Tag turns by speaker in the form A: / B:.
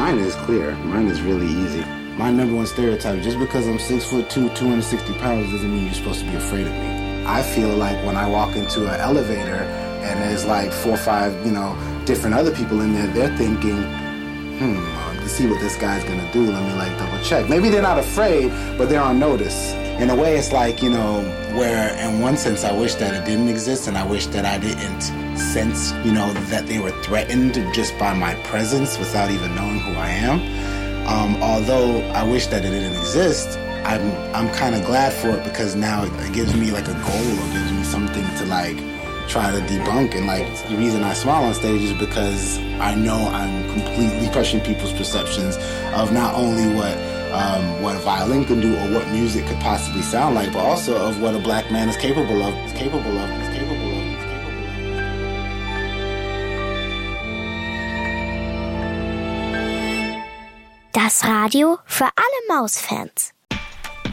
A: Mine is clear. Mine is really easy. My number one stereotype, just because I'm 6'2", 260 pounds doesn't mean you're supposed to be afraid of me. I feel like when I walk into an elevator and there's like 4 or 5, different other people in there, they're thinking, to see what this guy's gonna do, let me like double check. Maybe they're not afraid, but they're on notice. In a way, it's like, where in one sense I wish that it didn't exist, and I wish that I didn't sense, that they were threatened just by my presence without even knowing who I am. Although I wish that it didn't exist, I'm kind of glad for it, because now it gives me like a goal, or gives me something to like try to debunk. And like the reason I smile on stage is because I know I'm completely crushing people's perceptions of not only what a violin can do or what music could possibly sound like, but also of what a black man is capable of.
B: Das Radio für alle Mausfans.